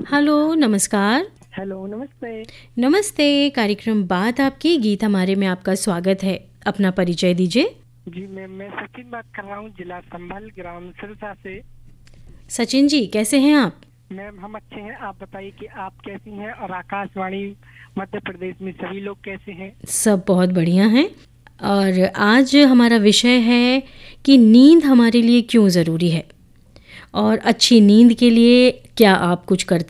Hello, नमस्कार। Hello, नमस्ते। नमस्ते, कार्यक्रम बात आपकी गीत हमारे में आपका स्वागत है। अपना परिचय दीजिए। जी मैम, मैं सचिन बात कर रहा हूँ, जिला संभल, ग्राम सिरसा से। सचिन जी, कैसे हैं आप? मैम हम अच्छे हैं, आप बताइए कि आप कैसी हैं और आकाशवाणी मध्य प्रदेश में सभी लोग कैसे हैं? सब बहुत बढ़िया हैं। और आज हमारा विषय है कि नींद हमारे लिए क्यों ज़रूरी है और अच्छी नींद के लिए क्या आप कुछ करते